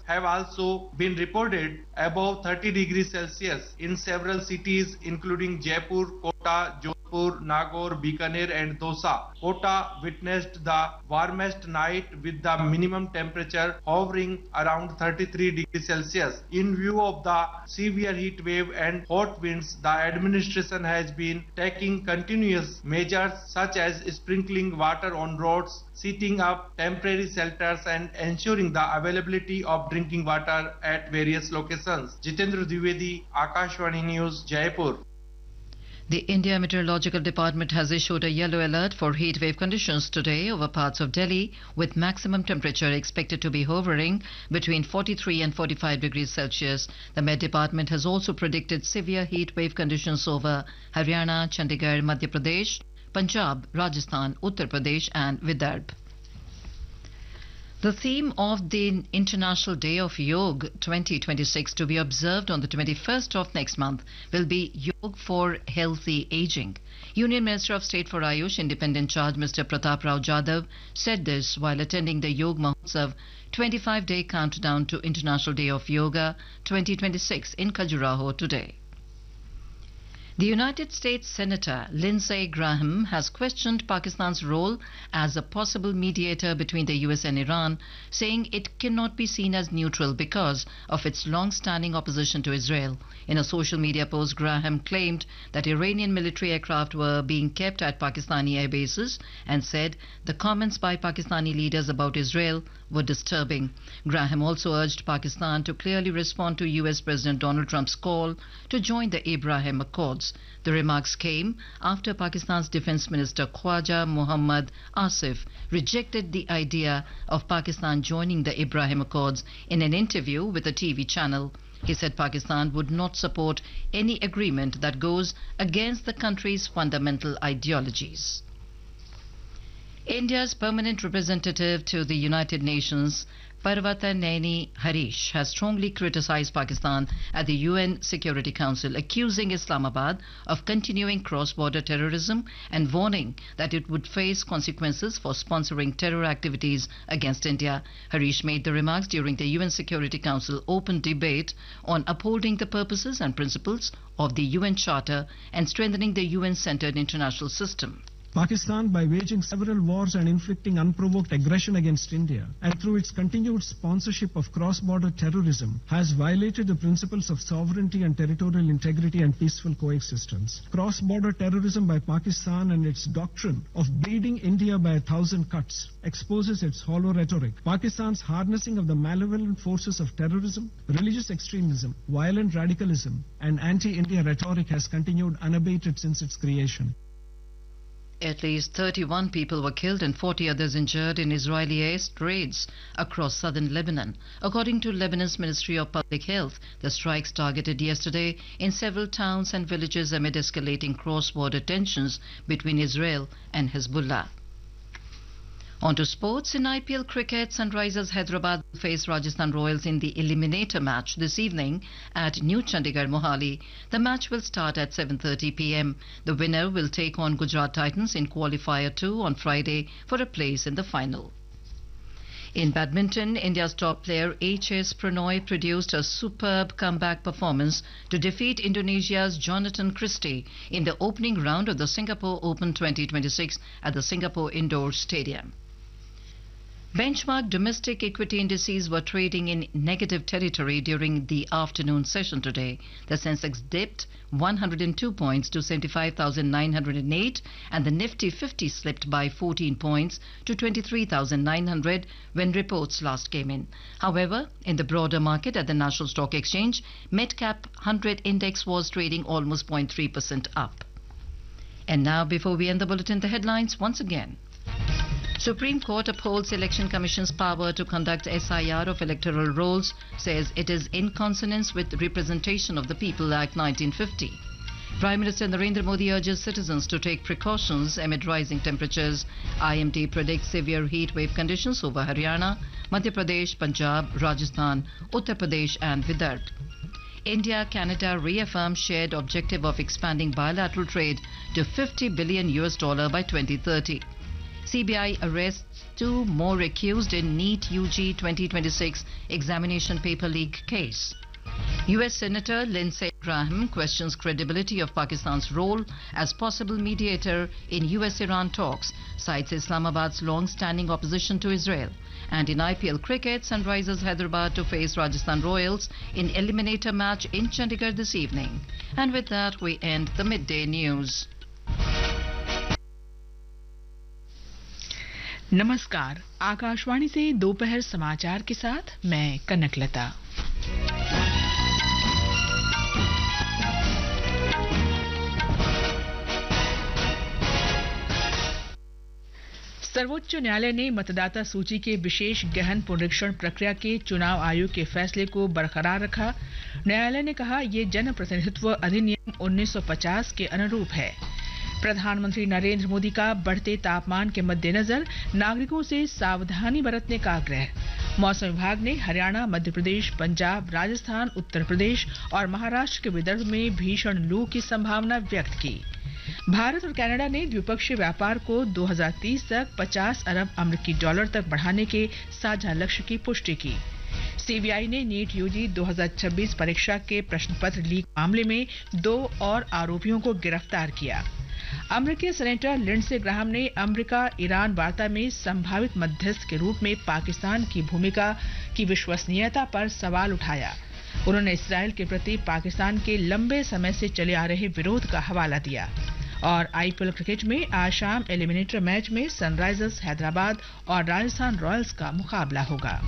have also been reported above 30 degrees Celsius in several cities including Jaipur, Kota, Jodhpur, Nagaur, Bikaner and Dausa. Kota witnessed the warmest night with the minimum temperature hovering around 33 degrees Celsius. In view of the severe heat wave and hot winds, the administration has been taking continuous measures such as sprinkling water on roads, setting up temporary shelters and ensuring the availability of drinking water at various locations. Jitendra Dwivedi, Akashvani News, Jaipur. The India Meteorological Department has issued a yellow alert for heat wave conditions today over parts of Delhi, with maximum temperature expected to be hovering between 43 and 45 degrees Celsius. The Met Department has also predicted severe heat wave conditions over Haryana, Chandigarh, Madhya Pradesh, Punjab, Rajasthan, Uttar Pradesh and Vidarbha. The theme of the International Day of Yoga 2026, to be observed on the 21st of next month, will be Yoga for Healthy Aging. Union Minister of State for Ayush, Independent Charge Mr. Pratap Rao Jadhav said this while attending the Yoga Mahotsav 25-day countdown to International Day of Yoga 2026 in Khajuraho today. The United States Senator Lindsey Graham has questioned Pakistan's role as a possible mediator between the US and Iran, saying it cannot be seen as neutral because of its long-standing opposition to Israel. In a social media post, Graham claimed that Iranian military aircraft were being kept at Pakistani air bases and said the comments by Pakistani leaders about Israel were disturbing. Graham also urged Pakistan to clearly respond to US President Donald Trump's call to join the Abraham Accords. The remarks came after Pakistan's Defence Minister Khwaja Mohammad Asif rejected the idea of Pakistan joining the Abraham Accords in an interview with a TV channel. He said Pakistan would not support any agreement that goes against the country's fundamental ideologies. India's permanent representative to the United Nations, Parvataneini Harish, has strongly criticized Pakistan at the UN Security Council, accusing Islamabad of continuing cross-border terrorism and warning that it would face consequences for sponsoring terror activities against India. Harish made the remarks during the UN Security Council open debate on upholding the purposes and principles of the UN Charter and strengthening the UN-centered international system. Pakistan, by waging several wars and inflicting unprovoked aggression against India, and through its continued sponsorship of cross-border terrorism, has violated the principles of sovereignty and territorial integrity and peaceful coexistence. Cross-border terrorism by Pakistan and its doctrine of bleeding India by 1,000 cuts exposes its hollow rhetoric. Pakistan's harnessing of the malevolent forces of terrorism, religious extremism, violent radicalism, and anti-India rhetoric has continued unabated since its creation. At least 31 people were killed and 40 others injured in Israeli air raids across southern Lebanon. According to Lebanon's Ministry of Public Health, the strikes targeted yesterday in several towns and villages amid escalating cross-border tensions between Israel and Hezbollah. On to sports. In IPL cricket, Sunrisers Hyderabad will face Rajasthan Royals in the eliminator match this evening at New Chandigarh, Mohali. The match will start at 7:30 p.m. The winner will take on Gujarat Titans in Qualifier 2 on Friday for a place in the final. In badminton, India's top player H.S. Pranoy produced a superb comeback performance to defeat Indonesia's Jonathan Christie in the opening round of the Singapore Open 2026 at the Singapore Indoor Stadium. Benchmark domestic equity indices were trading in negative territory during the afternoon session today. The Sensex dipped 102 points to 75,908 and the Nifty 50 slipped by 14 points to 23,900 when reports last came in. However, in the broader market at the National Stock Exchange, Medcap 100 index was trading almost 0.3% up. And now, before we end the bulletin, the headlines once again. Supreme Court upholds Election Commission's power to conduct SIR of electoral rolls, says it is in consonance with Representation of the People Act 1950. Prime Minister Narendra Modi urges citizens to take precautions amid rising temperatures. IMD predicts severe heat wave conditions over Haryana, Madhya Pradesh, Punjab, Rajasthan, Uttar Pradesh and Vidarbha. India-Canada reaffirms shared objective of expanding bilateral trade to $50 billion by 2030. CBI arrests 2 more accused in NEET UG 2026 examination paper leak case. US Senator Lindsey Graham questions credibility of Pakistan's role as possible mediator in US-Iran talks, cites Islamabad's long-standing opposition to Israel. And in IPL cricket, Sunrisers Hyderabad to face Rajasthan Royals in eliminator match in Chandigarh this evening. And with that, we end the midday news. नमस्कार, आकाशवाणी से दोपहर समाचार के साथ मैं कनकलता। सर्वोच्च न्यायालय ने मतदाता सूची के विशेष गहन पुनरीक्षण प्रक्रिया के चुनाव आयोग के फैसले को बरकरार रखा। न्यायालय ने कहा यह जनप्रतिनिधित्व अधिनियम 1950 के अनुरूप है। प्रधानमंत्री नरेंद्र मोदी का बढ़ते तापमान के मद्देनजर नागरिकों से सावधानी बरतने का आग्रह। मौसम विभाग ने हरियाणा, मध्य प्रदेश, पंजाब, राजस्थान, उत्तर प्रदेश और महाराष्ट्र के विदर्भ में भीषण लू की संभावना व्यक्त की। भारत और कनाडा ने द्विपक्षीय व्यापार को 2030 तक 50 अरब अमेरिकी डॉलर तक बढ़ाने के साझा लक्ष्य की पुष्टि की। सीबीआई ने नीट यूजी 2026 परीक्षा के प्रश्नपत्र लीक मामले में 2 और आरोपियों को गिरफ्तार किया। अमेरिकी सेनेटर लिंडसे ग्राहम ने अमेरिका ईरान वार्ता में संभावित मध्यस्थ के रूप में पाकिस्तान की भूमिका की विश्वसनीयता पर सवाल उठाया। उन्होंने इसराइल के प्रति पाकिस्तान के लंबे समय से चले आ रहे विरोध का हवाला दिया। और आईपीएल क्रिकेट में आज शाम एलिमिनेटर मैच में सनराइजर्स हैदराबाद और राजस्थान रॉयल्स का मुकाबला होगा।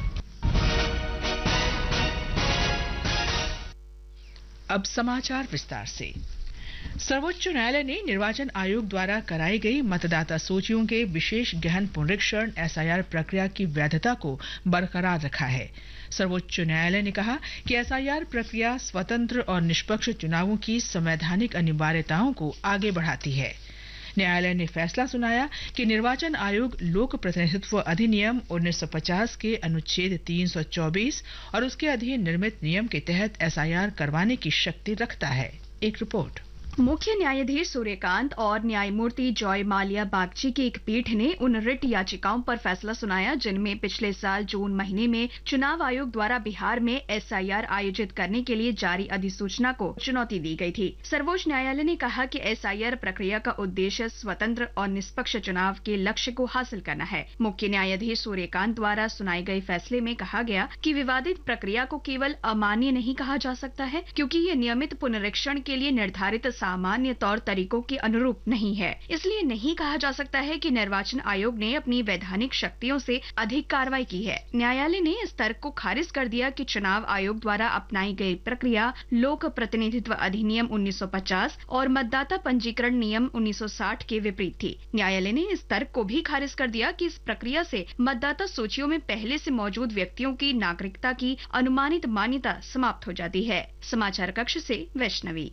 अब समाचार विस्तार से। सर्वोच्च न्यायालय ने निर्वाचन आयोग द्वारा कराई गई मतदाता सूचियों के विशेष गहन पुनरीक्षण एसआईआर प्रक्रिया की वैधता को बरकरार रखा है। सर्वोच्च न्यायालय ने कहा कि एसआईआर प्रक्रिया स्वतंत्र और निष्पक्ष चुनावों की संवैधानिक अनिवार्यताओं को आगे बढ़ाती है। न्यायालय ने फैसला सुनाया कि निर्वाचन आयोग लोक प्रतिनिधित्व अधिनियम 1950 के अनुच्छेद 324 और उसके अधीन निर्मित नियम के तहत एसआईआर करवाने की शक्ति रखता है। एक रिपोर्ट। मुख्य न्यायाधीश सूर्यकांत और न्यायमूर्ति जॉय माल्या बागची की एक पीठ ने उन रिट याचिकाओं पर फैसला सुनाया जिनमें पिछले साल जून महीने में चुनाव आयोग द्वारा बिहार में एसआईआर आयोजित करने के लिए जारी अधिसूचना को चुनौती दी गई थी। सर्वोच्च न्यायालय ने कहा कि एसआईआर प्रक्रिया का उद्देश्य स्वतंत्र और निष्पक्ष चुनाव के लक्ष्य को हासिल करना है। मुख्य न्यायाधीश सूर्यकांत द्वारा सुनाए गए फैसले में कहा गया कि विवादित प्रक्रिया को केवल अमान्य नहीं कहा जा सकता है क्योंकि ये नियमित पुनरीक्षण के लिए निर्धारित सामान्य तौर तरीकों के अनुरूप नहीं है। इसलिए नहीं कहा जा सकता है कि निर्वाचन आयोग ने अपनी वैधानिक शक्तियों से अधिक कार्रवाई की है। न्यायालय ने इस तर्क को खारिज कर दिया कि चुनाव आयोग द्वारा अपनाई गई प्रक्रिया लोक प्रतिनिधित्व अधिनियम 1950 और मतदाता पंजीकरण नियम 1960 के विपरीत थी। न्यायालय ने इस तर्क को भी खारिज कर दिया कि इस प्रक्रिया से मतदाता सूचियों में पहले से मौजूद व्यक्तियों की नागरिकता की अनुमानित मान्यता समाप्त हो जाती है। समाचार कक्ष से वैष्णवी।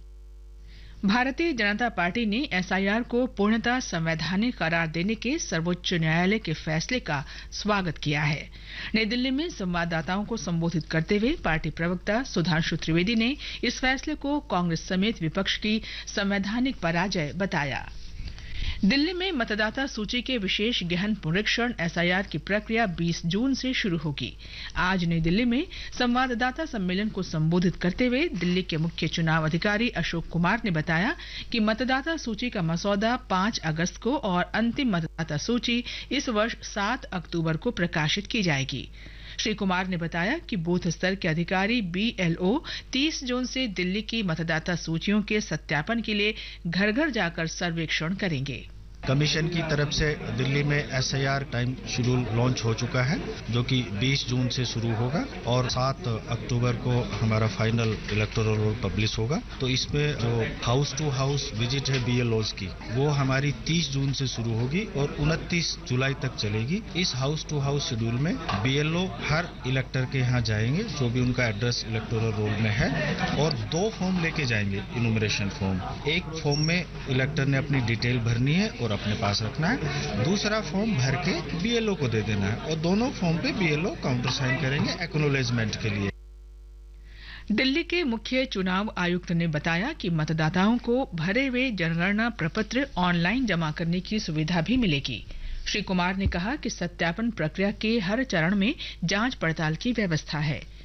भारतीय जनता पार्टी ने एसआईआर को पूर्णतः संवैधानिक करार देने के सर्वोच्च न्यायालय के फैसले का स्वागत किया है। नई दिल्ली में संवाददाताओं को संबोधित करते हुए पार्टी प्रवक्ता सुधांशु त्रिवेदी ने इस फैसले को कांग्रेस समेत विपक्ष की संवैधानिक पराजय बताया। दिल्ली में मतदाता सूची के विशेष गहन पुनरीक्षण एसआईआर की प्रक्रिया 20 जून से शुरू होगी। आज नई दिल्ली में संवाददाता सम्मेलन को संबोधित करते हुए दिल्ली के मुख्य चुनाव अधिकारी अशोक कुमार ने बताया कि मतदाता सूची का मसौदा 5 अगस्त को और अंतिम मतदाता सूची इस वर्ष 7 अक्टूबर को प्रकाशित की जाएगी। श्री कुमार ने बताया कि बूथ स्तर के अधिकारी बीएलओ 30 जून से दिल्ली की मतदाता सूचियों के सत्यापन के लिए घर घर जाकर सर्वेक्षण करेंगे। कमीशन की तरफ से दिल्ली में एसआईआर टाइम शेड्यूल लॉन्च हो चुका है जो कि 20 जून से शुरू होगा और 7 अक्टूबर को हमारा फाइनल इलेक्टोरल रोल पब्लिश होगा। तो इसमें जो हाउस टू हाउस विजिट है बीएलओज की वो हमारी 30 जून से शुरू होगी और 29 जुलाई तक चलेगी। इस हाउस टू हाउस शेड्यूल में बीएलओ हर इलेक्टर के यहाँ जाएंगे जो भी उनका एड्रेस इलेक्टोरल रोल में है और 2 फॉर्म लेके जाएंगे इनुमरेशन फॉर्म। एक फॉर्म में इलेक्टर ने अपनी डिटेल भरनी है और अपने पास रखना है, दूसरा फॉर्म भर के बीएलओ को दे देना है और दोनों फॉर्म पे बीएलओ काउंटर साइन करेंगे एक्नॉलेजमेंट के लिए। दिल्ली के मुख्य चुनाव आयुक्त ने बताया कि मतदाताओं को भरे हुए जनगणना प्रपत्र ऑनलाइन जमा करने की सुविधा भी मिलेगी। श्री कुमार ने कहा कि सत्यापन प्रक्रिया के हर चरण में जांच पड़ताल की व्यवस्था है।